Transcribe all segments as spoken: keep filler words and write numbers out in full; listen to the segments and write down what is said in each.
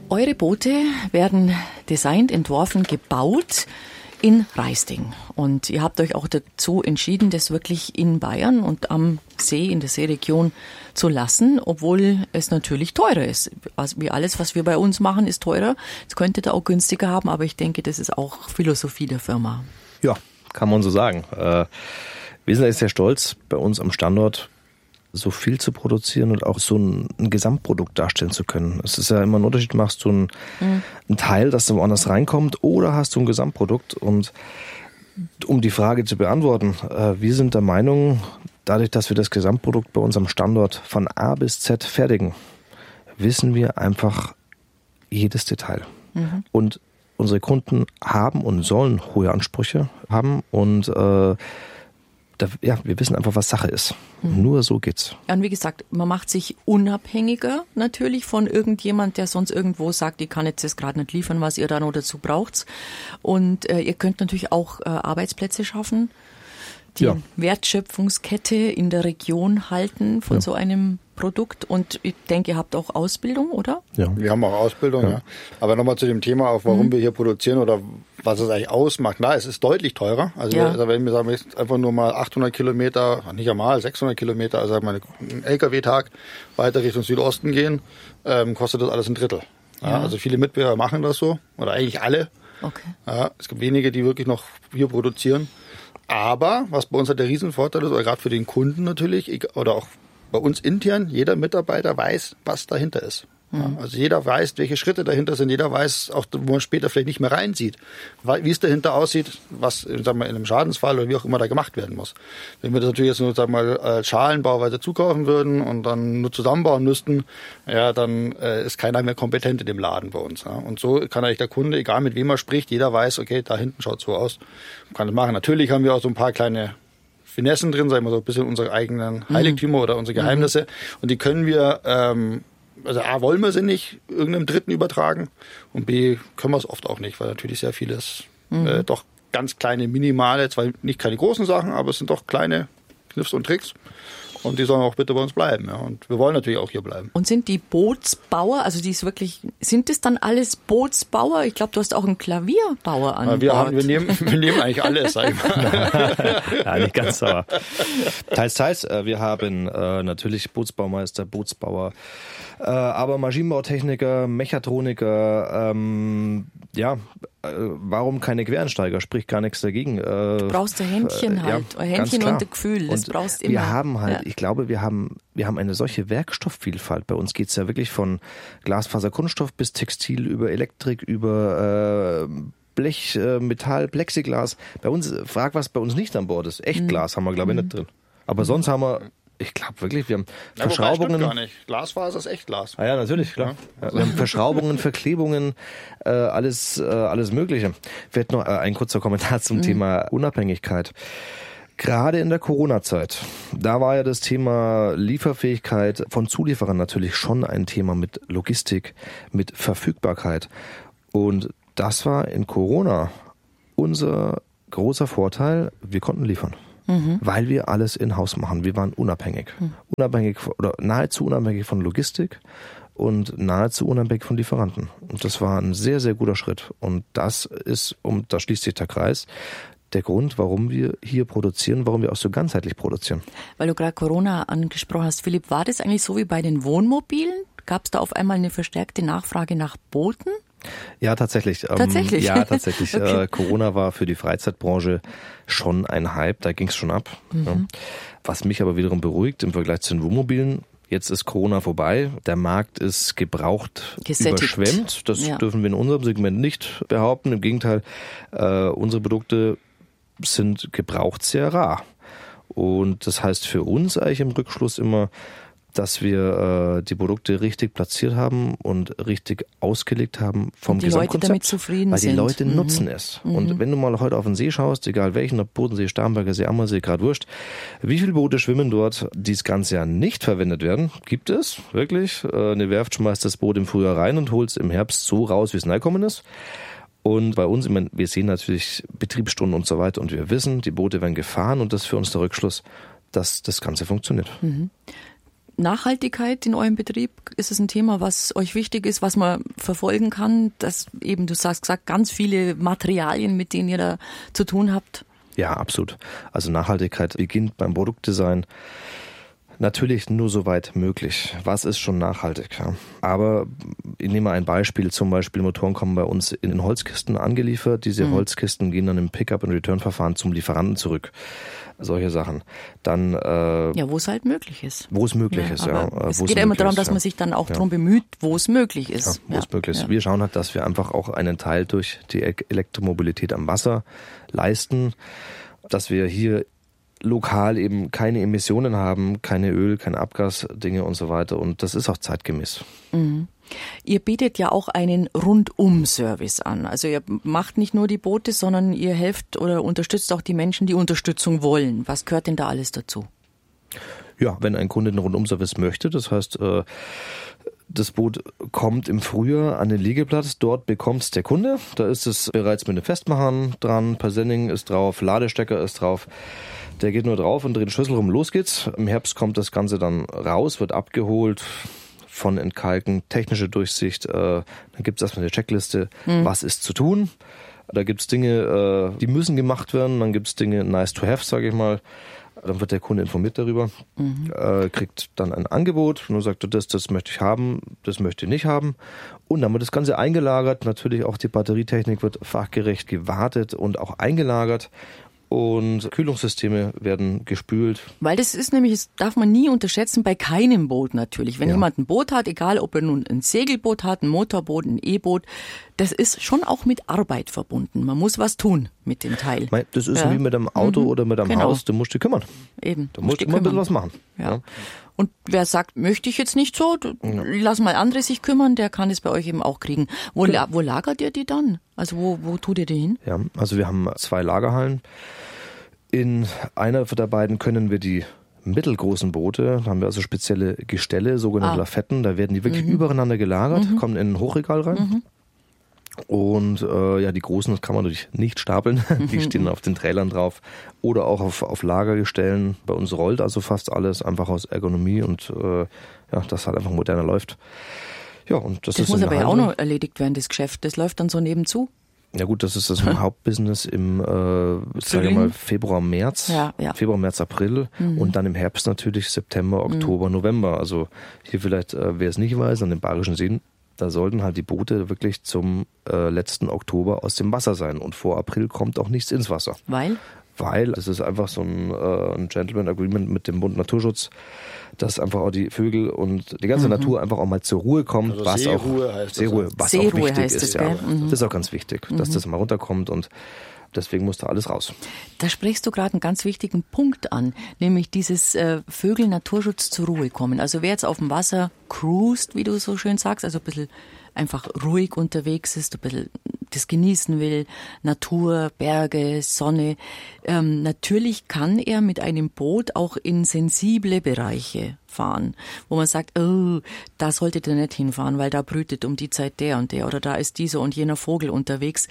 Eure Boote werden designt, entworfen, gebaut in Raisting. Und ihr habt euch auch dazu entschieden, das wirklich in Bayern und am See, in der Seeregion zu lassen, obwohl es natürlich teurer ist. Also wie alles, was wir bei uns machen, ist teurer. Es könnte da auch günstiger haben, aber ich denke, das ist auch Philosophie der Firma. Ja, kann man so sagen. Äh, wir sind sehr stolz, bei uns am Standort so viel zu produzieren und auch so ein, ein Gesamtprodukt darstellen zu können. Es ist ja immer ein Unterschied, machst du ein, mhm. ein Teil, das dann woanders reinkommt, oder hast du ein Gesamtprodukt. Und um die Frage zu beantworten, äh, wir sind der Meinung, dadurch, dass wir das Gesamtprodukt bei uns am Standort von A bis Z fertigen, wissen wir einfach jedes Detail. Mhm. Und unsere Kunden haben und sollen hohe Ansprüche haben und äh, Da, ja, wir wissen einfach, was Sache ist. Mhm. Nur so geht's. Ja, und wie gesagt, man macht sich unabhängiger natürlich von irgendjemand, der sonst irgendwo sagt, ich kann jetzt das gerade nicht liefern, was ihr da noch dazu braucht. Und äh, ihr könnt natürlich auch äh, Arbeitsplätze schaffen, die ja. Wertschöpfungskette in der Region halten von ja. so einem Produkt. Und ich denke, ihr habt auch Ausbildung, oder? Ja, wir haben auch Ausbildung, ja. ja. Aber nochmal zu dem Thema, auch warum mhm. wir hier produzieren oder was es eigentlich ausmacht. Na, es ist deutlich teurer. Also ja. wir, wenn wir sagen, einfach nur mal achthundert Kilometer, nicht einmal sechshundert Kilometer, also sagen wir einen L K W-Tag weiter Richtung Südosten gehen, ähm, kostet das alles ein Drittel. Ja. Ja, also viele Mitbewerber machen das so, oder eigentlich alle. Okay. Ja, es gibt wenige, die wirklich noch hier produzieren. Aber was bei uns halt der Riesenvorteil ist, oder gerade für den Kunden natürlich, oder auch bei uns intern, jeder Mitarbeiter weiß, was dahinter ist. Ja, also jeder weiß, welche Schritte dahinter sind. Jeder weiß, auch wo man später vielleicht nicht mehr reinsieht, wie es dahinter aussieht, was sagen wir, in einem Schadensfall oder wie auch immer da gemacht werden muss. Wenn wir das natürlich jetzt nur sagen wir mal schalenbauweise zukaufen würden und dann nur zusammenbauen müssten, ja, dann äh, ist keiner mehr kompetent in dem Laden bei uns. Ja. Und so kann eigentlich der Kunde, egal mit wem er spricht, jeder weiß, okay, da hinten schaut so aus, kann das machen. Natürlich haben wir auch so ein paar kleine Finessen drin, sagen wir so ein bisschen unsere eigenen Heiligtümer mhm. oder unsere Geheimnisse. Mhm. Und die können wir ähm, Also A, wollen wir sie nicht irgendeinem Dritten übertragen und B, können wir es oft auch nicht, weil natürlich sehr vieles mhm. äh, doch ganz kleine, minimale, zwar nicht keine großen Sachen, aber es sind doch kleine Kniffs und Tricks und die sollen auch bitte bei uns bleiben. Ja. Und wir wollen natürlich auch hier bleiben. Und sind die Bootsbauer, also die ist wirklich, sind das dann alles Bootsbauer? Ich glaube, du hast auch einen Klavierbauer an wir Bord. Haben, wir, nehmen, wir nehmen eigentlich alles, sag ich mal. Ja, nicht ganz sauer. Teils, teils. Wir haben äh, natürlich Bootsbaumeister, Bootsbauer, Äh, aber Maschinenbautechniker, Mechatroniker, ähm, ja, äh, warum keine Quereinsteiger? Spricht gar nichts dagegen. Äh, du brauchst ein Händchen äh, halt, ja, ein Händchen und ein Gefühl, das und brauchst immer. Wir haben halt, ja. ich glaube, wir haben, wir haben eine solche Werkstoffvielfalt. Bei uns geht's ja wirklich von Glasfaserkunststoff bis Textil über Elektrik, über äh, Blech, äh, Metall, Plexiglas. Bei uns, frag, was bei uns nicht an Bord ist. Echtglas mhm. haben wir, glaube ich, mhm. nicht drin. Aber mhm. sonst haben wir Ich glaube wirklich, wir haben ja, Verschraubungen. Gar nicht. Glasfaser ist echt Glas. Ah ja, natürlich, klar. Ja. Ja, wir haben Verschraubungen, Verklebungen, äh, alles, äh, alles Mögliche. Vielleicht noch äh, ein kurzer Kommentar zum mhm. Thema Unabhängigkeit. Gerade in der Corona-Zeit, da war ja das Thema Lieferfähigkeit von Zulieferern natürlich schon ein Thema mit Logistik, mit Verfügbarkeit. Und das war in Corona unser großer Vorteil. Wir konnten liefern. Mhm. Weil wir alles in-house machen. Wir waren unabhängig. Mhm. Unabhängig oder nahezu unabhängig von Logistik und nahezu unabhängig von Lieferanten. Und das war ein sehr, sehr guter Schritt. Und das ist, um da schließt sich der Kreis, der Grund, warum wir hier produzieren, warum wir auch so ganzheitlich produzieren. Weil du gerade Corona angesprochen hast, Philipp, war das eigentlich so wie bei den Wohnmobilen? Gab es da auf einmal eine verstärkte Nachfrage nach Booten? Ja, tatsächlich. Tatsächlich? Ähm, ja, tatsächlich. Okay. Äh, Corona war für die Freizeitbranche schon ein Hype, da ging es schon ab. Mhm. Ja. Was mich aber wiederum beruhigt im Vergleich zu den Wohnmobilen, jetzt ist Corona vorbei, der Markt ist gebraucht, gesättigt, überschwemmt. Das ja. dürfen wir in unserem Segment nicht behaupten. Im Gegenteil, äh, unsere Produkte sind gebraucht sehr rar. Und das heißt für uns eigentlich im Rückschluss immer, dass wir äh, die Produkte richtig platziert haben und richtig ausgelegt haben vom und die Gesamtkonzept. Leute damit zufrieden weil die sind. Leute mhm. nutzen es. Mhm. Und wenn du mal heute auf den See schaust, egal welchen, ob Bodensee, Starnberger See, Ammersee, gerade wurscht, wie viele Boote schwimmen dort, die das ganze Jahr nicht verwendet werden? Gibt es, wirklich. Äh, eine Werft schmeißt das Boot im Frühjahr rein und holt es im Herbst so raus, wie es reingekommen ist. Und bei uns, ich meine, wir sehen natürlich Betriebsstunden und so weiter und wir wissen, die Boote werden gefahren und das ist für uns der Rückschluss, dass das Ganze funktioniert. Mhm. Nachhaltigkeit in eurem Betrieb, ist es ein Thema, was euch wichtig ist, was man verfolgen kann? Dass eben, du sagst gesagt, ganz viele Materialien, mit denen ihr da zu tun habt? Ja, absolut. Also Nachhaltigkeit beginnt beim Produktdesign. Natürlich nur so weit möglich. Was ist schon nachhaltig? Ja? Aber ich nehme ein Beispiel. Zum Beispiel Motoren kommen bei uns in Holzkisten angeliefert. Diese mhm. Holzkisten gehen dann im Pick-up- und Return-Verfahren zum Lieferanten zurück. Solche Sachen. Dann äh, ja, wo es halt möglich ist. Wo es möglich ja, ist, ja. Es geht ja immer darum, ist, dass ja. man sich dann auch ja. darum bemüht, wo es möglich ist. Ja, wo ja. es möglich ist. Ja. Wir schauen halt, dass wir einfach auch einen Teil durch die Elektromobilität am Wasser leisten, dass wir hier lokal eben keine Emissionen haben, keine Öl, keine Abgasdinge und so weiter. Und das ist auch zeitgemäß. Mhm. Ihr bietet ja auch einen Rundum-Service an. Also ihr macht nicht nur die Boote, sondern ihr helft oder unterstützt auch die Menschen, die Unterstützung wollen. Was gehört denn da alles dazu? Ja, wenn ein Kunde einen Rundum-Service möchte, das heißt, das Boot kommt im Frühjahr an den Liegeplatz, dort bekommt es der Kunde. Da ist es bereits mit den Festmachern dran, Persenning ist drauf, Ladestecker ist drauf. Der geht nur drauf und dreht den Schlüssel rum, los geht's. Im Herbst kommt das Ganze dann raus, wird abgeholt, von Entkalken, technische Durchsicht, äh, dann gibt es erstmal eine Checkliste, mhm. was ist zu tun. Da gibt es Dinge, äh, die müssen gemacht werden, dann gibt es Dinge nice to have, sage ich mal. Dann wird der Kunde informiert darüber, mhm. äh, kriegt dann ein Angebot und sagt, das, das möchte ich haben, das möchte ich nicht haben. Und dann wird das Ganze eingelagert, natürlich auch die Batterietechnik wird fachgerecht gewartet und auch eingelagert. Und Kühlungssysteme werden gespült. Weil das ist nämlich, das darf man nie unterschätzen, bei keinem Boot natürlich. Wenn ja. jemand ein Boot hat, egal ob er nun ein Segelboot hat, ein Motorboot, ein E-Boot, das ist schon auch mit Arbeit verbunden. Man muss was tun mit dem Teil. Das ist ja. wie mit einem Auto mhm. oder mit einem genau. Haus, du musst dich kümmern. Eben. Du musst immer ein bisschen was machen. Ja. ja. Und wer sagt, möchte ich jetzt nicht so, ja. lass mal andere sich kümmern, der kann es bei euch eben auch kriegen. Wo, genau. wo lagert ihr die dann? Also wo, wo tut ihr die hin? Ja, also wir haben zwei Lagerhallen. In einer der beiden können wir die mittelgroßen Boote, da haben wir also spezielle Gestelle, sogenannte ah. Lafetten, da werden die wirklich mhm. übereinander gelagert, mhm. kommen in ein Hochregal rein. Mhm. Und äh, ja, die großen, das kann man natürlich nicht stapeln, die mhm. stehen auf den Trailern drauf oder auch auf, auf Lagergestellen. Bei uns rollt also fast alles, einfach aus Ergonomie und äh, ja, das halt einfach moderner läuft. Ja, und das, das ist muss aber ja auch Handel. noch erledigt werden, das Geschäft. Das läuft dann so nebenzu. Ja gut, das ist das Hauptbusiness im, äh, sage ich mal, Februar, März, ja, ja. Februar, März, April mhm. und dann im Herbst natürlich September, Oktober, mhm. November. Also hier vielleicht, äh, wer es nicht weiß, an den Bayerischen Seen, da sollten halt die Boote wirklich zum äh, letzten Oktober aus dem Wasser sein und vor April kommt auch nichts ins Wasser. Weil? Weil es ist einfach so ein, äh, ein Gentleman Agreement mit dem Bund Naturschutz, dass einfach auch die Vögel und die ganze mhm. Natur einfach auch mal zur Ruhe kommt, also was Seeruhe auch heißt Seeruhe, das. was Seeruhe auch wichtig heißt ist. es, ja. mhm. Das ist auch ganz wichtig, dass mhm. das mal runterkommt und deswegen muss da alles raus. Da sprichst du gerade einen ganz wichtigen Punkt an, nämlich dieses äh, Vögel-Naturschutz zur Ruhe kommen. Also wer jetzt auf dem Wasser cruist, wie du so schön sagst, also ein bisschen einfach ruhig unterwegs ist, ein bisschen das genießen will, Natur, Berge, Sonne. Ähm, natürlich kann er mit einem Boot auch in sensible Bereiche fahren, wo man sagt, oh, da solltet ihr nicht hinfahren, weil da brütet um die Zeit der und der oder da ist dieser und jener Vogel unterwegs.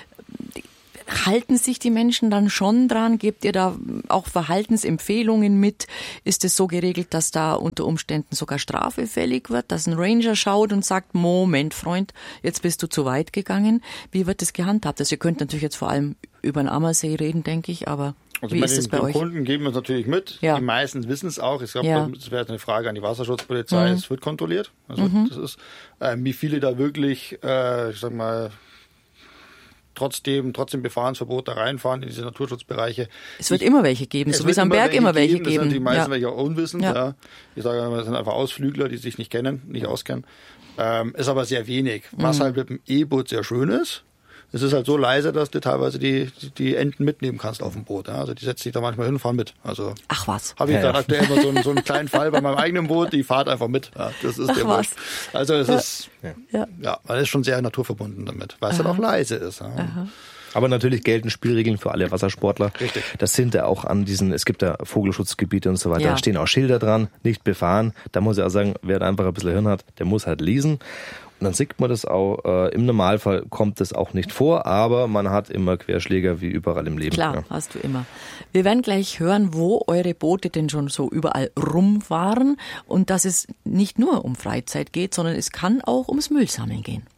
Halten sich die Menschen dann schon dran? Gebt ihr da auch Verhaltensempfehlungen mit? Ist es so geregelt, dass da unter Umständen sogar Strafe fällig wird, dass ein Ranger schaut und sagt, Moment, Freund, jetzt bist du zu weit gegangen? Wie wird das gehandhabt? Also ihr könnt natürlich jetzt vor allem über den Ammersee reden, denke ich, aber also wie bei ist den, es bei den euch? Kunden geben wir es natürlich mit. Ja. Die meisten wissen es auch. Ich glaube, Ja. das wäre eine Frage an die Wasserschutzpolizei. Mhm. Es wird kontrolliert. Also Mhm. das ist, äh, wie viele da wirklich, äh, ich sag mal, trotzdem, trotzdem Befahrensverbot da reinfahren in diese Naturschutzbereiche. Es wird ich, immer welche geben, so wie es am Berg immer welche geben. Das sind die meisten ja. welche auch unwissend. Ja. Ja. Ich sage immer, das sind einfach Ausflügler, die sich nicht kennen, nicht auskennen. Ähm, ist aber sehr wenig. Was mhm. halt mit dem E-Boot sehr schön ist, es ist halt so leise, dass du teilweise die, die Enten mitnehmen kannst auf dem Boot. Ja. Also die setzen sich da manchmal hin und fahren mit. Also Ach was. Habe ich ja, gerade ja. aktuell immer so einen, so einen kleinen Fall bei meinem eigenen Boot, die fahrt einfach mit. Ja, das ist Ach der was. Boot. Also es ja. ist, ja, ja, man ist schon sehr naturverbunden damit, weil es halt auch leise ist. Ja. Aber natürlich gelten Spielregeln für alle Wassersportler. Richtig. Das sind ja auch an diesen, es gibt ja Vogelschutzgebiete und so weiter, Ja. da stehen auch Schilder dran, nicht befahren. Da muss ich auch sagen, wer da einfach ein bisschen Hirn hat, der muss halt lesen. Und dann sieht man das auch, äh, im Normalfall kommt das auch nicht vor, aber man hat immer Querschläger wie überall im Leben. Klar, Ja. hast du immer. Wir werden gleich hören, wo eure Boote denn schon so überall rum waren und dass es nicht nur um Freizeit geht, sondern es kann auch ums Müllsammeln gehen.